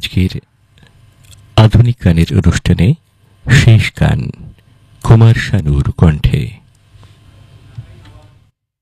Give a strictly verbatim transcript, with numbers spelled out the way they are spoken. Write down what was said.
আজকের আধুনিক গানের অনুষ্ঠানে শেষ গান কুমার শানুর কণ্ঠে।